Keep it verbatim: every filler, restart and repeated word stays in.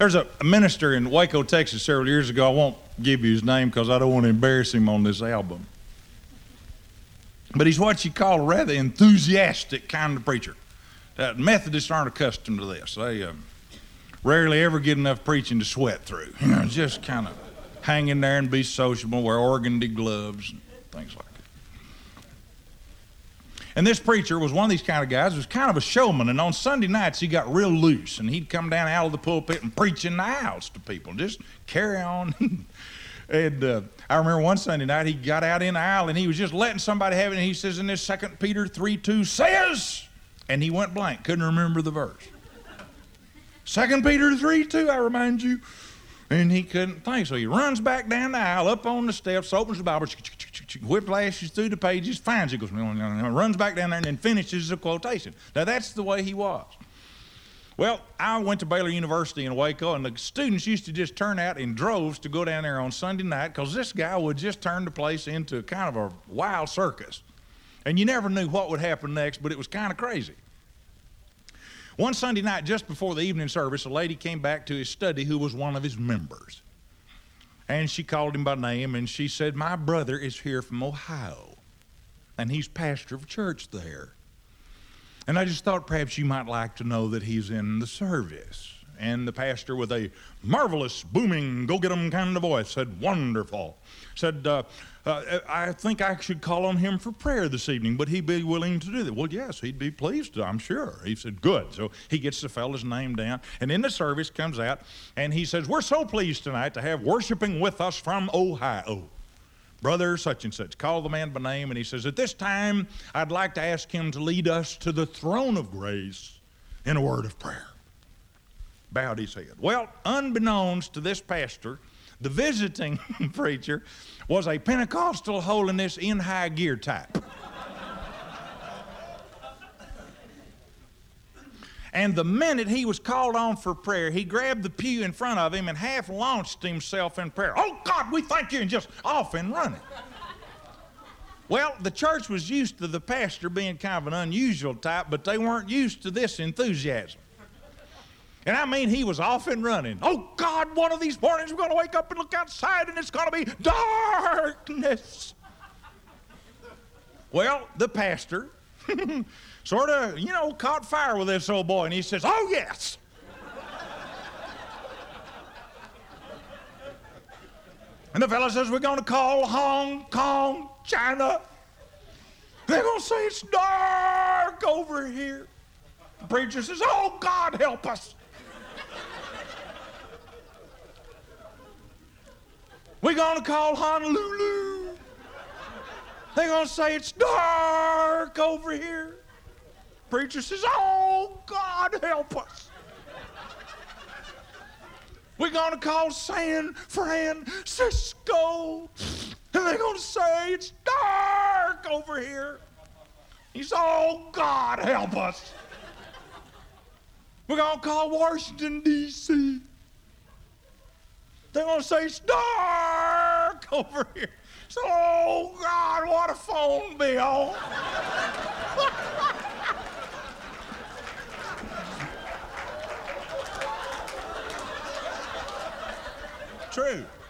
There's a, a minister in Waco, Texas several years ago. I won't give you his name because I don't want to embarrass him on this album. But he's what you call a rather enthusiastic kind of preacher. Uh, Methodists aren't accustomed to this. They uh, rarely ever get enough preaching to sweat through. You know, just kind of hang in there and be sociable, wear organdy gloves, and things like that. And this preacher was one of these kind of guys who was kind of a showman, and on Sunday nights he got real loose, and he'd come down out of the pulpit and preach in the aisles to people, just carry on. And uh, I remember one Sunday night he got out in the aisle and he was just letting somebody have it, and he says, in this Second Peter three two says, and he went blank, couldn't remember the verse. Second Peter three two, I remind you. And he couldn't think, so he runs back down the aisle, up on the steps, opens the Bible, whiplashes through the pages, finds it, goes, runs back down there, and then finishes the quotation. Now, that's the way he was. Well, I went to Baylor University in Waco, and the students used to just turn out in droves to go down there on Sunday night because this guy would just turn the place into kind of a wild circus. And you never knew what would happen next, but it was kind of crazy. One Sunday night, just before the evening service, a lady came back to his study who was one of his members. And she called him by name, and she said, my brother is here from Ohio, and he's pastor of church there. And I just thought perhaps you might like to know that he's in the service. And the pastor, with a marvelous, booming, go-get-em kind of voice, said, wonderful. Said, uh, uh, I think I should call on him for prayer this evening. Would he be willing to do that? Well, yes, he'd be pleased to, I'm sure. He said, good. So he gets the fellow's name down. And in the service comes out, and he says, we're so pleased tonight to have worshiping with us from Ohio. Brother such and such. Call the man by name, and he says, at this time, I'd like to ask him to lead us to the throne of grace in a word of prayer. Bowed his head. Well, unbeknownst to this pastor, the visiting preacher was a Pentecostal holiness in high gear type. And the minute he was called on for prayer, he grabbed the pew in front of him and half launched himself in prayer. Oh, God, we thank you, and just off and running. Well, the church was used to the pastor being kind of an unusual type, but they weren't used to this enthusiasm. And I mean, he was off and running. Oh, God, one of these mornings we're going to wake up and look outside, and it's going to be darkness. Well, the pastor sort of, you know, caught fire with this old boy, and he says, oh, yes. And the fellow says, we're going to call Hong Kong, China. They're going to say it's dark over here. The preacher says, oh, God, help us. We're going to call Honolulu. They're going to say it's dark over here. Preacher says, oh, God, help us. We're going to call San Francisco. And they're going to say it's dark over here. He says, oh, God, help us. We're going to call Washington, D C They're going to say it's dark over here. So, oh, God, what a phone bill. True.